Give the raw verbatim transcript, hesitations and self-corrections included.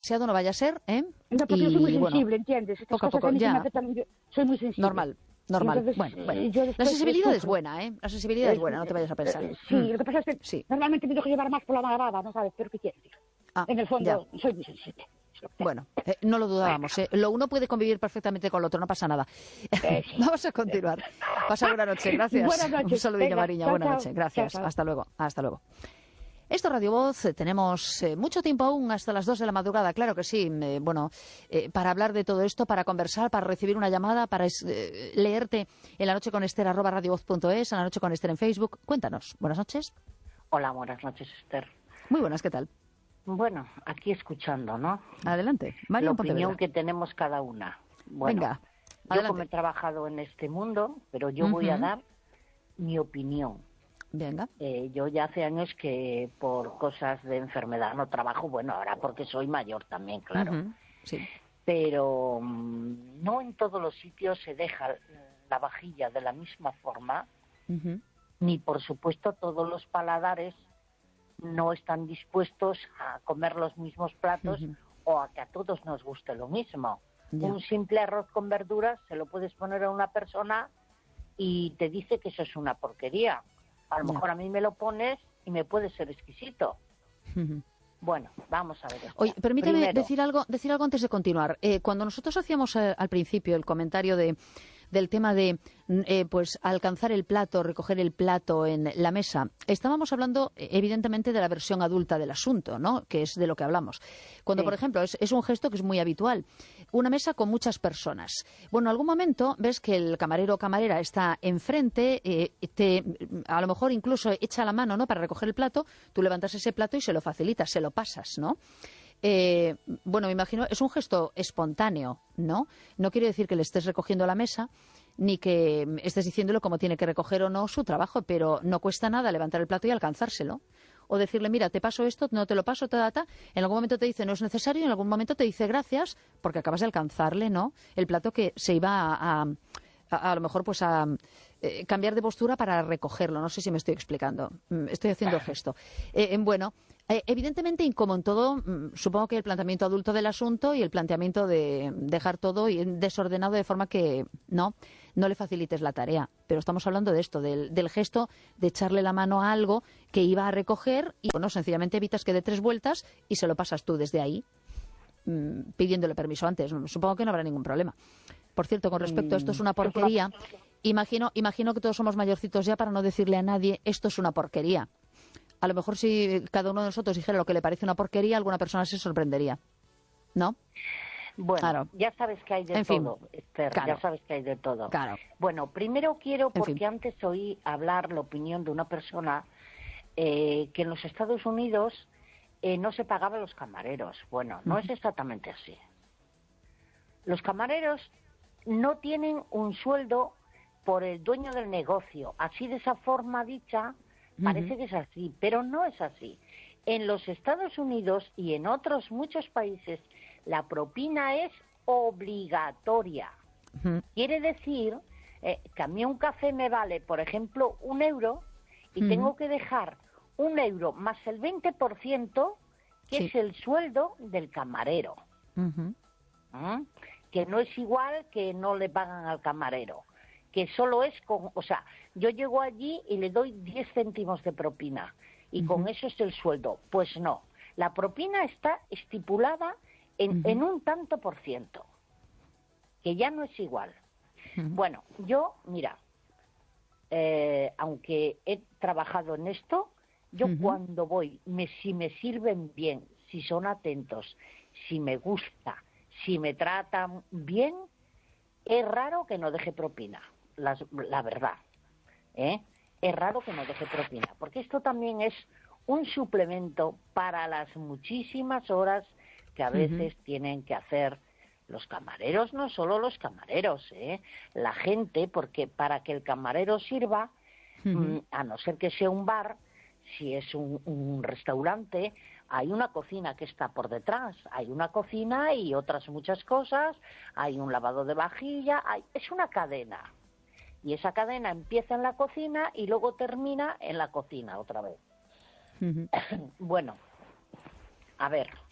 demasiado no vaya a ser, ¿eh? No, porque yo soy muy Y, bueno, sensible, ¿entiendes? Estas poco a cosas poco, a mí se me ya. afectan, yo soy muy sensible. Normal, normal. Entonces, bueno, bueno. eh, yo La después sensibilidad es sufro. buena, ¿eh? La sensibilidad es buena, no te vayas a pensar. Eh, sí, Mm, lo que pasa es que sí. normalmente me dejo llevar más por la magrada, ¿no sabes? Pero ¿qué quieres decir? Ah, En el ya. fondo, soy muy sensible. es lo que tengo. Bueno, eh, no lo dudábamos. ¿eh? Lo uno puede convivir perfectamente con lo otro, no pasa nada. Eh, sí. Vamos a continuar. Pasa buena noche, gracias. Buenas Un noches. saludillo, Venga, Mariña. chao, Buenas chao. noches, gracias. Chao, chao. Hasta luego, hasta luego. Esto es Radio Voz, eh, tenemos eh, mucho tiempo aún, hasta las dos de la madrugada, claro que sí. Eh, bueno, eh, para hablar de todo esto, para conversar, para recibir una llamada, para eh, leerte en la noche con Esther, arroba radiovoz punto es, en la noche con Esther en Facebook. Cuéntanos. Buenas noches. Hola, buenas noches, Esther. Muy buenas, ¿qué tal? Bueno, aquí escuchando, ¿no? Adelante. María La en Pontevedra. opinión que tenemos cada una. Bueno, Venga, yo adelante. como he trabajado en este mundo, pero yo Ujú. voy a dar mi opinión. Venga. Eh, yo ya hace años que por cosas de enfermedad no trabajo, bueno, ahora porque soy mayor también, claro. Ujú. Sí. Pero mm, no en todos los sitios se deja la vajilla de la misma forma, Ujú. ni por supuesto todos los paladares no están dispuestos a comer los mismos platos Ujú. o a que a todos nos guste lo mismo. Ya. Un simple arroz con verduras se lo puedes poner a una persona y te dice que eso es una porquería. A lo Ya. mejor a mí me lo pones y me puede ser exquisito. Ujú. Bueno, vamos a ver esto. Oye, permíteme Primero, decir algo, decir algo antes de continuar. Eh, cuando nosotros hacíamos eh, al principio el comentario de del tema de mm, eh, pues alcanzar el plato, recoger el plato en la mesa, estábamos hablando eh, evidentemente de la versión adulta del asunto, ¿no? Que es de lo que hablamos. Cuando, Sí. por ejemplo, es, es un gesto que es muy habitual, una mesa con muchas personas. Bueno, en algún momento ves que el camarero o camarera está enfrente, eh, te, a lo mejor incluso echa la mano, ¿no? Para recoger el plato, tú levantas ese plato y se lo facilitas, se lo pasas, ¿no? Eh, bueno, me imagino, es un gesto espontáneo, ¿no? No quiere decir que le estés recogiendo la mesa, ni que estés diciéndole cómo tiene que recoger o no su trabajo, pero no cuesta nada levantar el plato y alcanzárselo. O decirle, mira, te paso esto, no te lo paso, ta, ta, ta. En algún momento te dice no es necesario, en algún momento te dice gracias, porque acabas de alcanzarle, ¿no? El plato que se iba a, a, a, a lo mejor, pues a eh, cambiar de postura para recogerlo. No sé si me estoy explicando. Mm, Estoy haciendo el gesto. Eh, eh, bueno, eh, evidentemente, y como en todo, mm, supongo que el planteamiento adulto del asunto y el planteamiento de dejar todo y- desordenado de forma que no, no le facilites la tarea. Pero estamos hablando de esto, del, del gesto de echarle la mano a algo que iba a recoger y, bueno, sencillamente evitas que dé tres vueltas y se lo pasas tú desde ahí, mm, pidiéndole permiso antes. Supongo que no habrá ningún problema. Por cierto, con respecto a esto es una porquería, imagino, imagino que todos somos mayorcitos ya para no decirle a nadie esto es una porquería. A lo mejor si cada uno de nosotros dijera lo que le parece una porquería, alguna persona se sorprendería. ¿No? bueno, Claro. ya sabes que hay de En fin, todo, Esther, claro. ya sabes que hay de todo. Claro. Bueno, primero quiero, En porque fin. antes oí hablar la opinión de una persona eh, que en los Estados Unidos eh, no se pagaba a los camareros. Bueno, no es exactamente así. Los camareros no tienen un sueldo por el dueño del negocio. Así, de esa forma dicha, parece Ujú. que es así, pero no es así. En los Estados Unidos y en otros muchos países, la propina es obligatoria. Ujú. Quiere decir eh, que a mí un café me vale, por ejemplo, un euro y Ujú. tengo que dejar un euro más el veinte por ciento, que Sí. es el sueldo del camarero. Ujú. ¿Mm? Que no es igual que no le pagan al camarero, que solo es con, o sea, yo llego allí y le doy diez céntimos de propina y Ujú. con eso es el sueldo. Pues no, la propina está estipulada en, Ujú. en un tanto por ciento, que ya no es igual. Ujú. Bueno, yo, mira, eh, aunque he trabajado en esto, yo Ujú. cuando voy, me, si me sirven bien, si son atentos, si me gusta, si me tratan bien, es raro que no deje propina, las- la verdad. ¿eh? Es raro que no deje propina, porque esto también es un suplemento para las muchísimas horas que a veces Ujú. tienen que hacer los camareros, no solo los camareros, ¿eh? La gente, porque para que el camarero sirva, Ujú. mm, a no ser que sea un bar, si es un, un restaurante, hay una cocina que está por detrás, hay una cocina y otras muchas cosas, hay un lavado de vajilla, hay, es una cadena. Y esa cadena empieza en la cocina y luego termina en la cocina otra vez. Ujú. Bueno, a ver,